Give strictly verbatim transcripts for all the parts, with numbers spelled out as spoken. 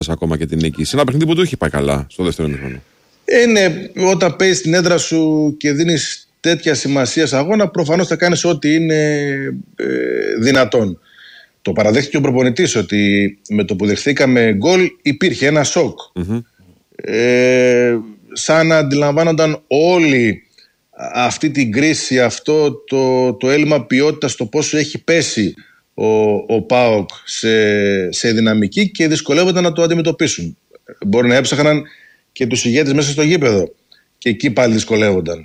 ακόμα και την νίκη. Σε ένα παιχνίδι που του είχε πάει καλά στο δεύτερο ημίχρονο. Είναι όταν παίζεις την έδρα σου και δίνεις τέτοια σημασία σε αγώνα, προφανώς θα κάνεις ό,τι είναι ε, δυνατόν. Το παραδέχτηκε ο προπονητής ότι με το που δεχθήκαμε γκολ υπήρχε ένα σοκ. Mm-hmm. Ε, σαν να αντιλαμβάνονταν όλοι αυτή την κρίση, αυτό το, το έλλειμμα ποιότητας, το πόσο έχει πέσει ο, ο ΠΑΟΚ σε, σε δυναμική και δυσκολεύονταν να το αντιμετωπίσουν. Μπορεί να έψαχναν και τους ηγέτες μέσα στο γήπεδο και εκεί πάλι δυσκολεύονταν.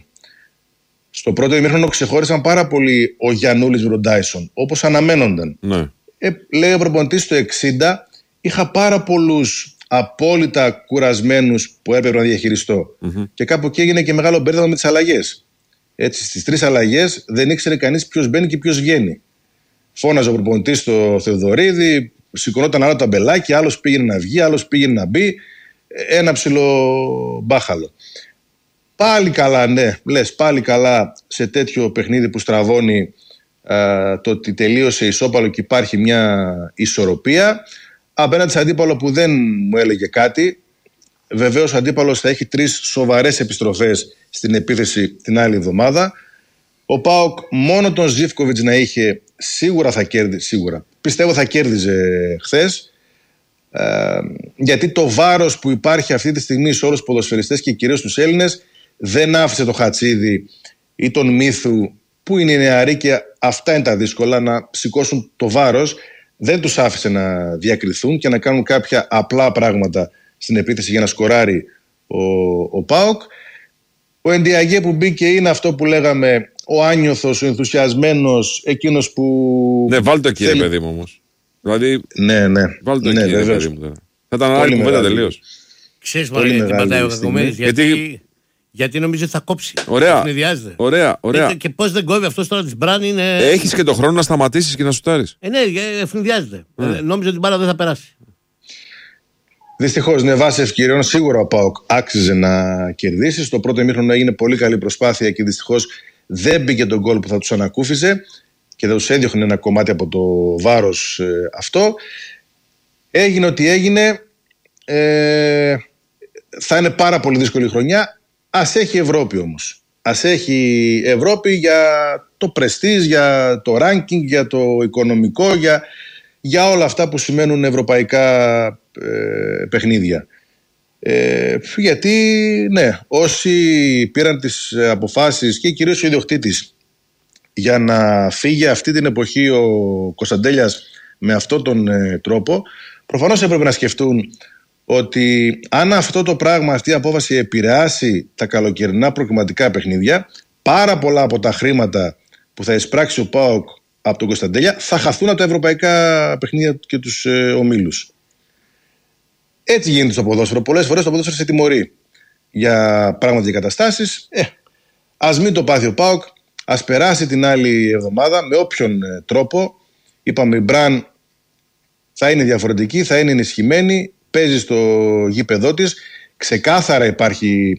Στο πρώτο ημίχρονο ξεχώρισαν πάρα πολύ ο Γιαννούλης με τον Ντάισον, όπως αναμένονταν. Ναι. Ε, λέει ο προπονητής στο εξήντα, είχα πάρα πολλούς απόλυτα κουρασμένους που έπρεπε να διαχειριστώ. Mm-hmm. Και κάπου εκεί έγινε και μεγάλο μπέρδεμα με τις αλλαγές. Έτσι, στις τρεις αλλαγές δεν ήξερε κανείς ποιος μπαίνει και ποιος βγαίνει. Φώναζε ο προπονητής στο Θεοδωρίδη, σηκωνόταν άλλο ταμπελάκι, άλλος πήγαινε να βγει, άλλος πήγαινε να μπει. Ένα ψηλό μπάχαλο. Πάλι καλά, ναι, λες, πάλι καλά σε τέτοιο παιχνίδι που στραβώνει α, το ότι τελείωσε ισόπαλο και υπάρχει μια ισορροπία. Απέναντι σε αντίπαλο που δεν μου έλεγε κάτι. Βεβαίως ο αντίπαλος θα έχει τρεις σοβαρές επιστροφές στην επίθεση την άλλη εβδομάδα. Ο ΠΑΟΚ μόνο τον Ζίβκοβιτς να είχε, σίγουρα θα κέρδιζε, σίγουρα. Πιστεύω θα κέρδιζε χθες. Ε, γιατί το βάρος που υπάρχει αυτή τη στιγμή σε όλους τους ποδοσφαιριστές και κυρίως τους Έλληνες δεν άφησε το Χατσίδη ή τον Μύθου που είναι νεαροί και αυτά είναι τα δύσκολα, να σηκώσουν το βάρος. Δεν τους άφησε να διακριθούν και να κάνουν κάποια απλά πράγματα στην επίθεση για να σκοράρει ο, ο ΠΑΟΚ. Ο Εντιαγέ που μπήκε είναι αυτό που λέγαμε, ο άνιωθος, ο ενθουσιασμένος, εκείνος που... Ναι, βάλτε το εκεί θέλει... παιδί μου όμως. Δηλαδή, ναι, ναι. Βάλτε το ναι, εκεί ρε παιδί μου. Θα ήταν άλλη κουβέντα τελείως. Ξέρεις μάλλον γιατί πατάει ο Κακομοίρης, γιατί... γιατί... Γιατί νομίζω ότι θα κόψει. Ωραία. Ωραία, ωραία. Και, και πώς δεν κόβει αυτό τώρα τη Μπραν είναι. Έχεις και το χρόνο να σταματήσεις και να σουτάρεις. Ε, ναι, ευνηδιάζεται. Mm. Ε, νόμιζα ότι η μπάλα δεν θα περάσει. Δυστυχώς, ναι, βάσει ευκαιριών, σίγουρα ο ΠΑΟΚ άξιζε να κερδίσει. Στο πρώτο ημίχρονο έγινε πολύ καλή προσπάθεια και δυστυχώς δεν μπήκε τον γκολ που θα τους ανακούφιζε και θα τους έδιωχνε ένα κομμάτι από το βάρος ε, αυτό. Έγινε ό,τι έγινε. Ε, θα είναι πάρα πολύ δύσκολη χρονιά. Ας έχει Ευρώπη όμως. Ας έχει Ευρώπη για το πρεστίζ, για το ranking, για το οικονομικό, για, για όλα αυτά που σημαίνουν ευρωπαϊκά ε, παιχνίδια. Ε, γιατί, ναι, όσοι πήραν τις αποφάσεις και κυρίως ο ιδιοκτήτης για να φύγει αυτή την εποχή ο Κωνσταντέλιας με αυτόν τον ε, τρόπο, προφανώς έπρεπε να σκεφτούν ότι αν αυτό το πράγμα, αυτή η απόφαση επηρεάσει τα καλοκαιρινά προκριματικά παιχνίδια, πάρα πολλά από τα χρήματα που θα εισπράξει ο ΠΑΟΚ από τον Κωνσταντέλια θα χαθούν από τα ευρωπαϊκά παιχνίδια και τους ε, ομίλους. Έτσι γίνεται στο ποδόσφαιρο. Πολλές φορές το ποδόσφαιρο σε τιμωρεί για πράγματα και καταστάσεις. Ε, ας μην το πάθει ο ΠΑΟΚ, ας περάσει την άλλη εβδομάδα με όποιον ε, τρόπο. Είπαμε η Μπραν θα είναι διαφορετική, θα είναι ενισχυμένη. Παίζει στο γήπεδό της. Ξεκάθαρα υπάρχει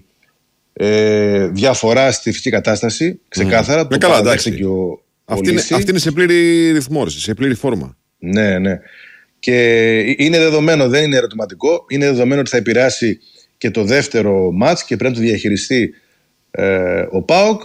ε, διαφορά στη φυσική κατάσταση. Ξεκάθαρα. Mm. Το καλά, εντάξει. Και ο, αυτή, ο είναι, αυτή είναι σε πλήρη ρυθμόρυση, σε πλήρη φόρμα. Ναι, ναι. Και είναι δεδομένο, δεν είναι ερωτηματικό. Είναι δεδομένο ότι θα επηρεάσει και το δεύτερο μάτς και πρέπει να το διαχειριστεί ε, ο ΠΑΟΚ.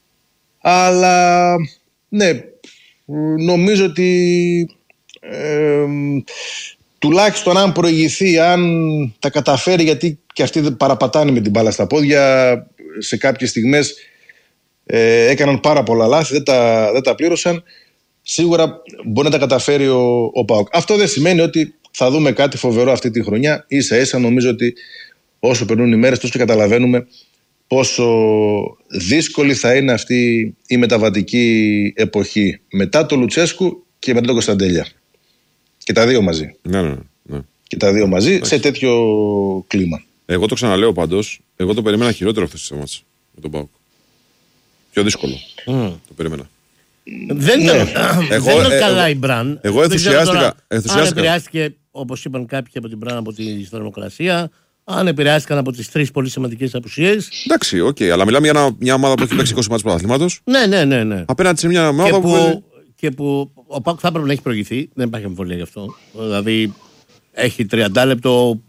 Αλλά ναι, νομίζω ότι ε, τουλάχιστον αν προηγηθεί, αν τα καταφέρει, γιατί και αυτοί παραπατάνε με την μπάλα στα πόδια, σε κάποιες στιγμές ε, έκαναν πάρα πολλά λάθη, δεν τα, δεν τα πλήρωσαν, σίγουρα μπορεί να τα καταφέρει ο, ο ΠΑΟΚ. Αυτό δεν σημαίνει ότι θα δούμε κάτι φοβερό αυτή τη χρονιά. Ίσα ίσα νομίζω ότι όσο περνούν οι μέρες τόσο και καταλαβαίνουμε πόσο δύσκολη θα είναι αυτή η μεταβατική εποχή μετά το Λουτσέσκου και μετά τον Κωνσταντέλια. Και τα δύο μαζί. Ναι, ναι, ναι. Και τα δύο μαζί Άχι. σε τέτοιο κλίμα. Εγώ το ξαναλέω πάντως, εγώ το περίμενα χειρότερο αυτές τις εμάς με τον ΠΑΟΚ. Πιο δύσκολο. Mm. Το περίμενα. Δεν ήταν ναι. καλά η Μπραν. Εγώ ενθουσιάστηκα. Αν επηρεάστηκε, όπως είπαν κάποιοι από την Μπραν, από τη θερμοκρασία, αν επηρεάστηκαν από τις τρεις πολύ σημαντικές απουσίες. Εντάξει, οκ, okay, αλλά μιλάμε για ένα, μια ομάδα που έχει παίξει είκοσι μάτς πρωταθλήματος. Ναι, ναι, ναι, ναι. Απέναντι σε μια ομάδα και που, που. Και που ο ΠΑΟΚ θα έπρεπε να έχει προηγηθεί. Δεν υπάρχει αμφιβολία γι' αυτό. Δηλαδή, έχει τριάντα λεπτό